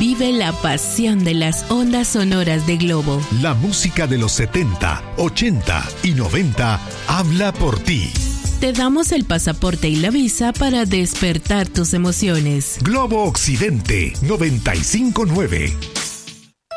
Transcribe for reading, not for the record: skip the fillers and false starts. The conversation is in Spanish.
Vive la pasión de las ondas sonoras de Globo. La música de los 70, 80 y 90 habla por ti. Te damos el pasaporte y la visa para despertar tus emociones. Globo Occidente 95.9.